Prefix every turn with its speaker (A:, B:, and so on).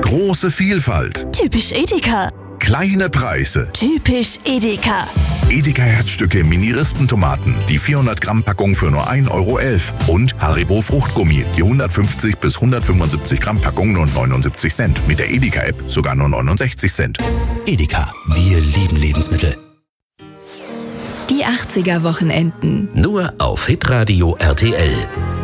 A: Große Vielfalt.
B: Typisch Edeka.
A: Kleine Preise.
B: Typisch Edeka.
A: Edeka Herzstücke Mini-Rispentomaten, die 400 Gramm Packung für nur 1,11 € und Haribo Fruchtgummi, die 150 bis 175 Gramm Packung nur 79 Cent. Mit der Edeka-App sogar nur 69 Cent.
C: Edeka, wir lieben Lebensmittel.
D: Die 80er Wochenenden.
C: Nur auf Hitradio RTL.